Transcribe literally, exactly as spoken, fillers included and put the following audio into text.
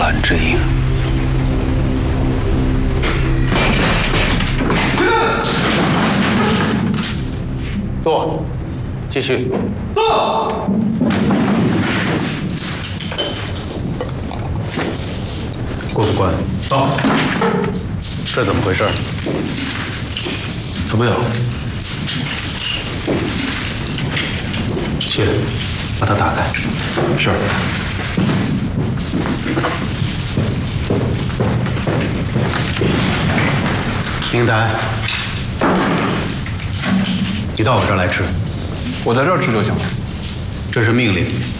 蓝之鹰。坐，继续。 坐。 郭副官， 到。 这怎么回事？ 怎么样？ 谢，把它打开。 是。 明台，你到我这儿来吃。 我在这儿吃就行了。 这是命令。